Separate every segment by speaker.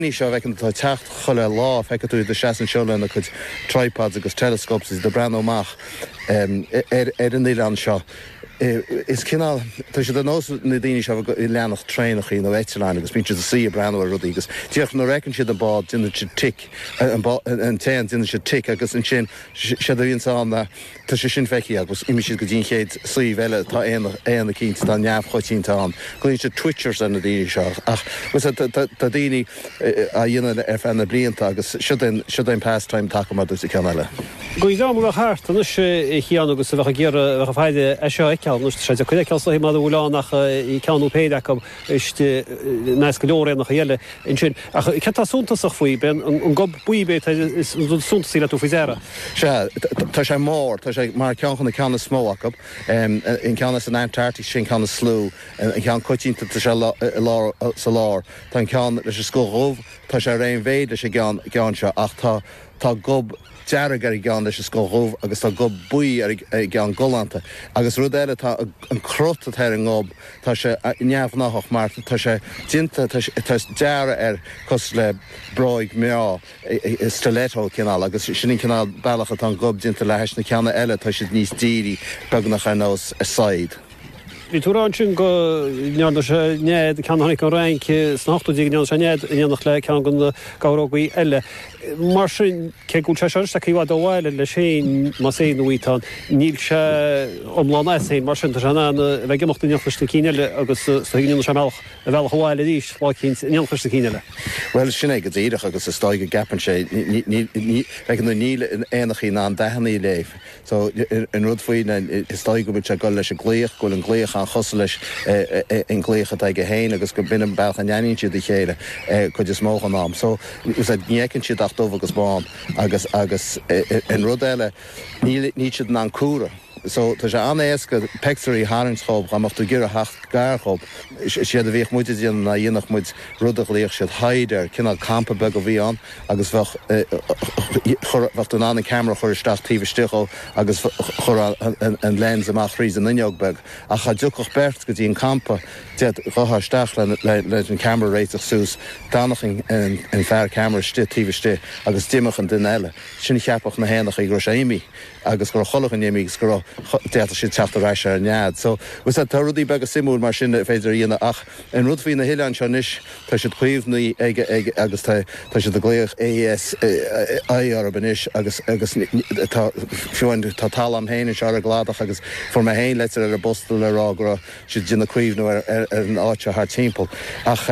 Speaker 1: Ní seo bheith an tá techt choile lá feice tú de seaan seolena chud tripods agus telescopes is de brenn óach an Iran seo. Is cinál tá sé den nó na daine seo i leannach treinach í nó Eiteláin agus bín si a sí a brenn rudí agus tíoch nó recinn siad an bád duine si tic an tean duine si tic agus an sin sé a bhíonn tá sé sin feici agus imi siad go dtín chéad sí bheile tá éanna cínta tá neamh choitíntaán goíonn sé Twitchers an na daine seo ach tá daine a dhéanana ar fenna blianta agus siúdain pastime take mar dús i ceanile.
Speaker 2: Go í dá a háart an is chéan agus a bheith géar a bhhaide e seo eiceáil nó sé chuide ceá má bhúlánach í ceanú péideach iste nás go leir nach chéile in sin. Ce tá súntaach faoi ben an gob buíbe is súnta sí le tú fizéra.
Speaker 1: Tá sé mór tá sé mar ceanchanna ceanna smóach in ceanna san Antarctic sin ceanna slú an cean coitínta tá sé sa lár tá cean leis a scóróh tá sé réon bhéid leis cean seo ach tá gob deara gar gan leis scóróh agus tá go buí ar gan golanta agus rud eile tá an crot a an ngob tá sé neamh nachach mar tá sé dinta tá deara ar cos le broig meá stiletto cinál agus sin cinál bailach tá gob dinta leis na ceanna eile tá si níos díri begnach ar nós a said.
Speaker 2: Bhí túrán sin go neanna sé néad ceanna go rank snachtú dí neanna sé néad neannach le cean gon gárógaí eile. Mar sin ce gúil se seirsta íhá do bhhaile le sé má sé nuítán níl se omlána sé mar sin sena bheith gimocht neanflista cíineile agus gine se meach a bhealach bhhaile díos lácinn neanflista cíineile.
Speaker 1: Well sinna go dtíireach agus is stáige gapan sé bheith nó níl éannach í ná an dehannaí léh. So in rud faoine is stáig go bit se go leis a gléoch goil an gléoch an chos leis in gléocha ag go héin agus go bin an bailch an neanín siad i chéile chud is móchan ám. So ús gnécinn siad dómh agus bán agus in rud eile ní siad an cúra. So tá sé anéasca pectorí háinschob amach tú gur a hacht garchob siad a bhíh muide díana na dhéanach muid rudach léoch siad haidir cinál campa be go bhí an agus bhecht an anna camera chuir statíh sticho agus chur an lens amach rí an inneogbeg a cha dúchach bert go dtíon campa dead gothir staach le an camera réiteach sús danach an fear camera tíh sti agus dimach an den eile sin cheapach na hénach i gro séimi agus gur cholach an éimi gur déata si teachta reise ar nead. So was a tarúdaí be a simú mar sin féidir íana ach an rud hí na hiileán se níis tá si chuomhnaí agus tá si do gléoch AES ar banis agus fiúin tá tal am héine se ar a gládach agus for me héin letar ar a bostal le rágra si dina cuomhnú ar an áte haar timppel. Ach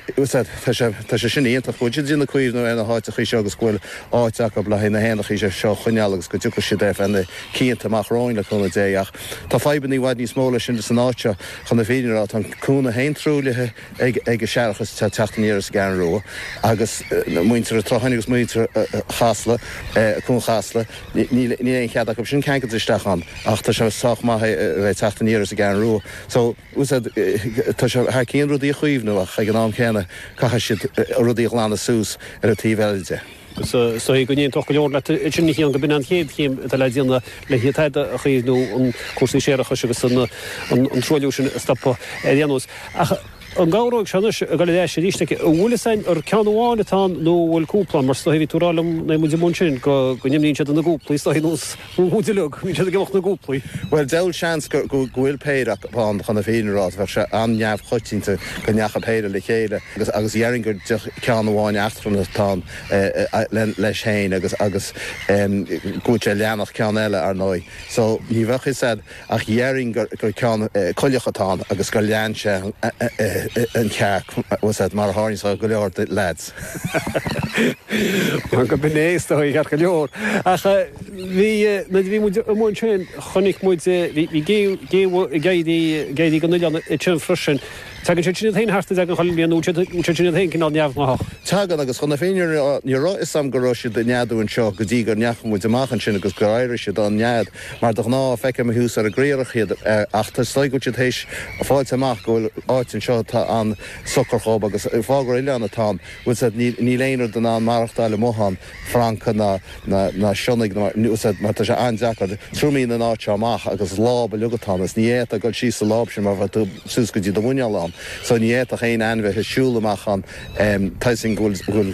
Speaker 1: tá sé sin íonta chu dina cuomhnú ar na háte chi se agus scoil áteach le héna hénach í sé seo chuineal agus go dúcha si déh an cínta amachráin le chuna déach. Tá feibanní bhaid ní smóla sin san áte chuna féidirrá an cúna héintrúlathe ag seachas te teachtaníras gan rua agus muintear a trochainnigus muintear chasla chun chasla ní éon cheadach sin ceancad isteachán ach tá se soach maithe bheith teachtaníras a gan rua. So tá se th cíon rudí chuomhnú ach ag an am chéna caitha siad rudí lána sús ar a tíhheide.
Speaker 2: So I go níon toch go leor le sin an go bin an chéad chéim le díanana le hiad a chéadú an cuasí séach agus an troú sin stoppa déanús. An gáróg senis a go sé ríiste bhfuilsain ar ceanháinetá nó bhfuil cúpla mar hí túrálam na mu mún sin go nimnín se an na gúplaí ús úideach hí sé gimocht na gúplaí.
Speaker 1: Well deil seans go bhfuil péireach an chuna féinrá bheit se anneamh chotínta go neacha péire le chéile agus dhearingur ceanháin eachtrannatá leis héin agus gúte leannach cean eile ar nói. So ní bhecha said ach dhearingur gur cean coillechatá agus go lean se an ceach was mar háin go leor lads.
Speaker 2: Mar go benéistá í gar go leor. Bhí na bhí mún sin chonig muid bhí géadí go nuile tin frisin. Tá sin sin harta ag an choíonú sin cinál neamhach.
Speaker 1: Tágan agus chuna féidir nírá is sam goró si de neadú an seo go dtí gur neach muid amachchan sin agus go éiri si don nead mar do ná feice a hús ar a gréirechiad ach tá sláigú hééis a fáilte amach gohfuil áitin seo tá an socarchob agus fágur ileanna tá ní léonar den an marachtáile mohan Franca na sionig mar tá sé andeachar trúmí na áte amach agus láb a lugatánas ní éit a goil sí sa láb sin mar bheit tú sús go dtí do bhuiine lán. so ní a chéin anbheith siúlamach an taisin ghfuil